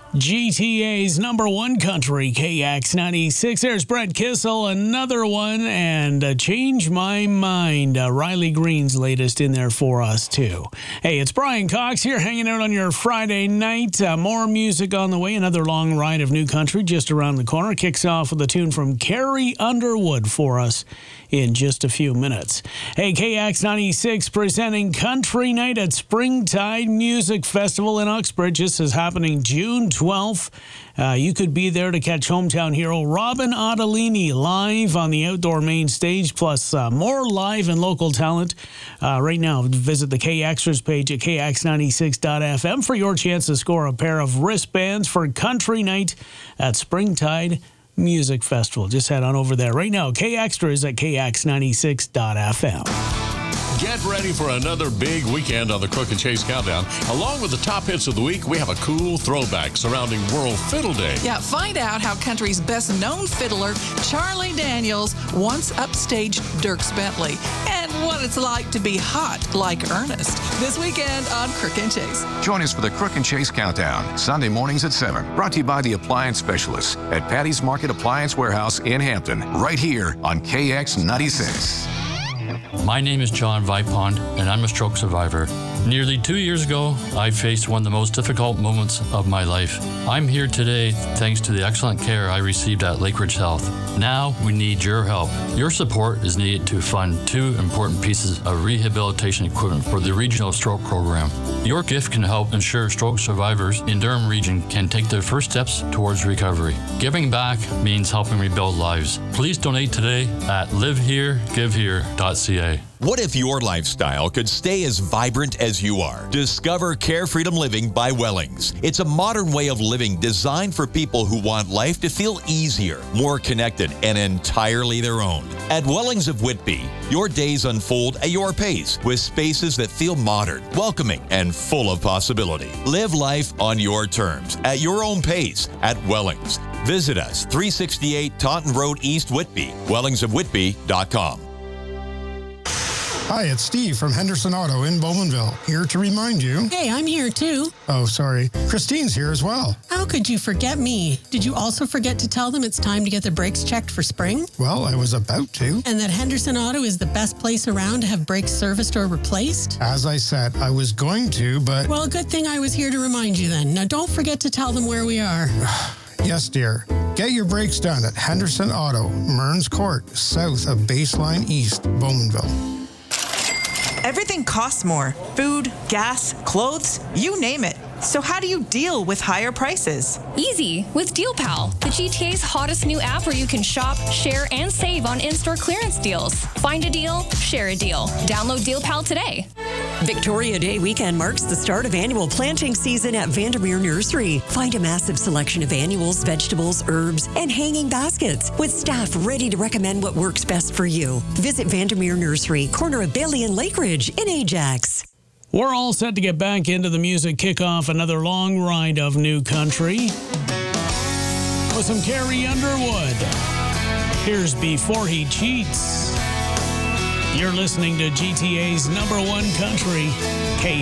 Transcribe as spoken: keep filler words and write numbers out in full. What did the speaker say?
G T A's number one country, K X ninety-six. There's Brett Kissel, another one, and uh, Change My Mind. Uh, Riley Green's latest in there for us, too. Hey, it's Brian Cox here, hanging out on your Friday night. Uh, more music on the way. Another long ride of new country just around the corner. Kicks off with a tune from Carrie Underwood for us in just a few minutes. Hey, K X ninety-six presenting Country Night at Springtide Music Festival in Uxbridge. This is happening June twelfth. Uh, you could be there to catch hometown hero Robin Ottolini live on the outdoor main stage, plus uh, more live and local talent. Uh, right now, visit the K Xers page at K X ninety-six dot F M for your chance to score a pair of wristbands for Country Night at Springtide Music Festival. Just head on over there right now. K Extras at K X ninety-six dot F M. Get ready for another big weekend on the Crook and Chase Countdown. Along with the top hits of the week, we have a cool throwback surrounding World Fiddle Day. Yeah, find out how country's best-known fiddler, Charlie Daniels, once upstaged Dierks Bentley, and what it's like to be hot like Ernest. This weekend on Crook and Chase. Join us for the Crook and Chase Countdown, Sunday mornings at seven. Brought to you by the Appliance Specialists at Patty's Market Appliance Warehouse in Hampton, right here on K X ninety-six. My name is John Vipond, and I'm a stroke survivor. Nearly two years ago, I faced one of the most difficult moments of my life. I'm here today thanks to the excellent care I received at Lakeridge Health. Now we need your help. Your support is needed to fund two important pieces of rehabilitation equipment for the Regional Stroke Program. Your gift can help ensure stroke survivors in Durham Region can take their first steps towards recovery. Giving back means helping rebuild lives. Please donate today at live here give here dot c a. What if your lifestyle could stay as vibrant as you are? Discover Care Freedom Living by Wellings. It's a modern way of living designed for people who want life to feel easier, more connected, and entirely their own. At Wellings of Whitby, your days unfold at your pace with spaces that feel modern, welcoming, and full of possibility. Live life on your terms, at your own pace, at Wellings. Visit us, three sixty-eight Taunton Road, East Whitby, wellings of whitby dot com. Hi, it's Steve from Henderson Auto in Bowmanville, here to remind you... Hey, I'm here too. Oh, sorry. Christine's here as well. How could you forget me? Did you also forget to tell them it's time to get their brakes checked for spring? Well, I was about to. And that Henderson Auto is the best place around to have brakes serviced or replaced? As I said, I was going to, but... Well, good thing I was here to remind you then. Now, don't forget to tell them where we are. Yes, dear. Get your brakes done at Henderson Auto, Mearns Court, south of Baseline East, Bowmanville. Everything costs more. Food, gas, clothes, you name it. So how do you deal with higher prices? Easy with DealPal, the G T A's hottest new app where you can shop, share, and save on in-store clearance deals. Find a deal, share a deal. Download DealPal today. Victoria Day weekend marks the start of annual planting season at Vandermeer Nursery. Find a massive selection of annuals, vegetables, herbs, and hanging baskets with staff ready to recommend what works best for you. Visit Vandermeer Nursery, corner of Bailey and Lakeridge in Ajax. We're all set to get back into the music, kick off another long ride of new country with some Carrie Underwood. Here's Before He Cheats. You're listening to G T A's number one country, K